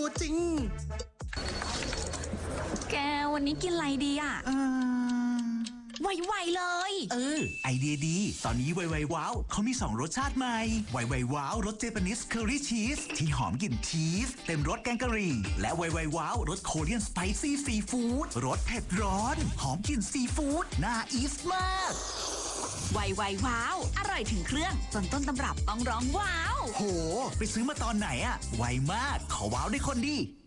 ตัวจริงแกวันนี้กินอะไรดีอ่ะไวๆเลยไอเดียดีตอนนี้ไวๆว้าวเขามี2รสชาติใหม่ไวๆว้าวรสเจแปนิสเคอรี่ชีสที่หอมกลิ่นชีสเต็มรสแกงกะหรี่และไวๆว้าวรสโคเรียนสไปซี่ซีฟู้ดรสเผ็ดร้อนหอมกลิ่นซีฟู้ดน่าอีสมากไวว้าวอร่อยถึงเครื่องจนต้นตำรับต้องร้องว้าวโหไปซื้อมาตอนไหนอะไวมากขอว้าวได้คนดี